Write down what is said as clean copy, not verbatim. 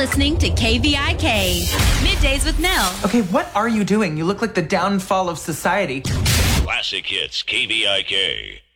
listening to KVIK, Middays with Mel. Okay, what are you doing? You look like the downfall of society. Classic Hits, KVIK.